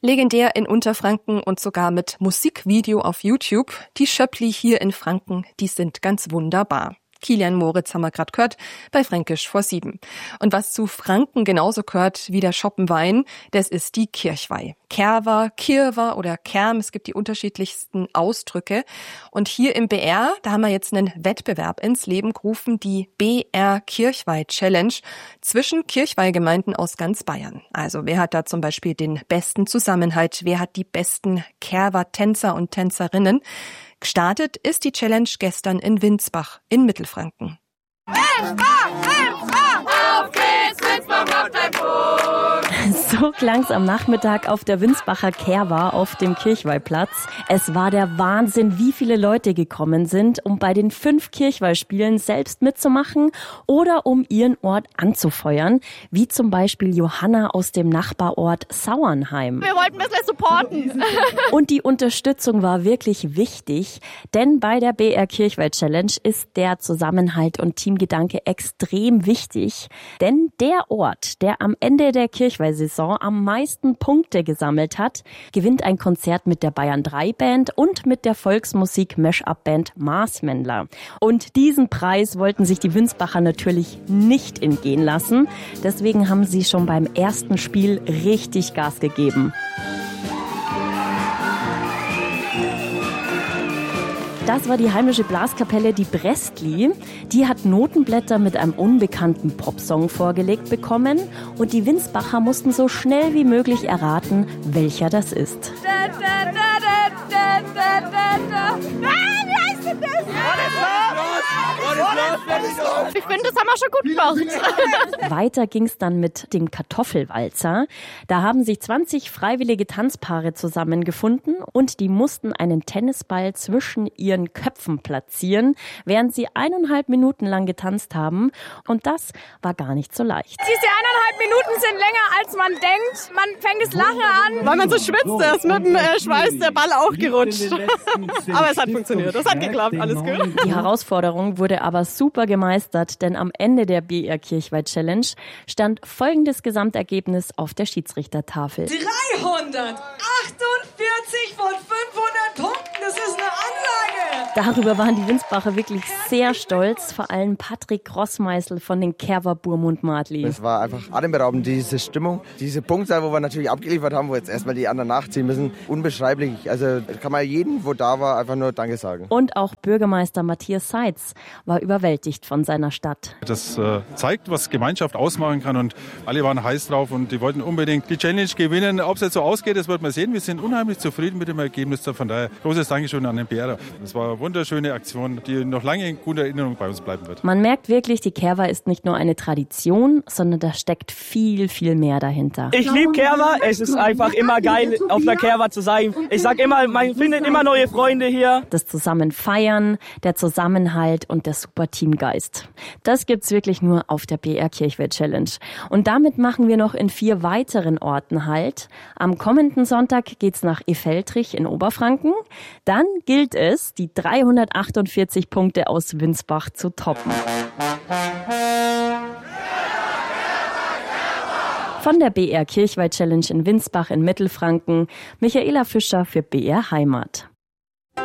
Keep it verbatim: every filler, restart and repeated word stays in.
Legendär in Unterfranken und sogar mit Musikvideo auf YouTube. Die Schöppli hier in Franken, die sind ganz wunderbar. Kilian Moritz haben wir gerade gehört, bei Fränkisch vor sieben. Und was zu Franken genauso gehört wie der Schoppenwein, das ist die Kirchweih. Kerwa, Kirwa oder Kerm, es gibt die unterschiedlichsten Ausdrücke. Und hier im B R, da haben wir jetzt einen Wettbewerb ins Leben gerufen, die B R Kirchweih Challenge zwischen Kirchweihgemeinden aus ganz Bayern. Also wer hat da zum Beispiel den besten Zusammenhalt, wer hat die besten Kerwa-Tänzer und Tänzerinnen? Gestartet ist die Challenge gestern in Winsbach in Mittelfranken. Winsbach, Winsbach, auf geht's, Winsbach macht ein Punkt. So klang's am Nachmittag auf der Winsbacher Kerwa auf dem Kirchweihplatz. Es war der Wahnsinn, wie viele Leute gekommen sind, um bei den fünf Kirchweihspielen selbst mitzumachen oder um ihren Ort anzufeuern, wie zum Beispiel Johanna aus dem Nachbarort Sauernheim. Wir wollten ein bisschen supporten. Und die Unterstützung war wirklich wichtig, denn bei der B R Kirchweih Challenge ist der Zusammenhalt und Teamgedanke extrem wichtig, denn der Ort, der am Ende der Kirchweih-Saison am meisten Punkte gesammelt hat, gewinnt ein Konzert mit der Bayern drei Band und mit der Volksmusik-Mash-Up-Band Marsmännler. Und diesen Preis wollten sich die Winsbacher natürlich nicht entgehen lassen. Deswegen haben sie schon beim ersten Spiel richtig Gas gegeben. Das war die heimische Blaskapelle, die Brestli. Die hat Notenblätter mit einem unbekannten Popsong vorgelegt bekommen und die Winsbacher mussten so schnell wie möglich erraten, welcher das ist. Da, da, da, da, da, da, da. Ah, wie heißt denn das? Ich finde, das haben wir schon gut gemacht. Weiter ging's dann mit dem Kartoffelwalzer. Da haben sich zwanzig freiwillige Tanzpaare zusammengefunden und die mussten einen Tennisball zwischen ihren Köpfen platzieren, während sie eineinhalb Minuten lang getanzt haben. Und das war gar nicht so leicht. Diese eineinhalb Minuten sind länger, als man denkt. Man fängt das Lachen an. Weil man so schwitzt, da ist mit dem äh, Schweiß der Ball aufgerutscht. Aber es hat funktioniert, das hat geklappt, alles gut. Die Herausforderung wurde aber super gemeistert, denn am Ende der B R Kirchweih Challenge stand folgendes Gesamtergebnis auf der Schiedsrichtertafel. dreihundertachtundvierzig von fünfhundert Punkten, das ist eine Anlage! Darüber waren die Winsbacher wirklich sehr stolz, vor allem Patrick Grossmeißl von den Kerwa Burmund-Madli. Es war einfach atemberaubend, diese Stimmung, diese Punktzahl, wo wir natürlich abgeliefert haben, wo jetzt erstmal die anderen nachziehen müssen, unbeschreiblich. Also kann man jedem, wo da war, einfach nur Danke sagen. Und auch Bürgermeister Matthias Seitz war überwältigt von seiner Stadt. Das äh, zeigt, was Gemeinschaft ausmachen kann und alle waren heiß drauf und die wollten unbedingt die Challenge gewinnen. Ob es jetzt so ausgeht, das wird man sehen. Wir sind unheimlich zufrieden mit dem Ergebnis. Von daher großes Dankeschön an den B R. Das war eine wunderschöne Aktion, die noch lange in guter Erinnerung bei uns bleiben wird. Man merkt wirklich, die Kerwa ist nicht nur eine Tradition, sondern da steckt viel, viel mehr dahinter. Ich liebe Kerwa. Es ist einfach immer geil, auf der Kerwa zu sein. Ich sag immer, man findet immer neue Freunde hier. Das Zusammen feiern, der Zusammenhalt und der super Teamgeist. Das gibt's wirklich nur auf der B R Kirchweih Challenge. Und damit machen wir noch in vier weiteren Orten Halt. Am kommenden Sonntag geht's nach Effeltrich in Oberfranken. Dann gilt es, die dreihundertachtundvierzig Punkte aus Winsbach zu toppen. Von der B R Kirchweih Challenge in Winsbach in Mittelfranken, Michaela Fischer für B R Heimat.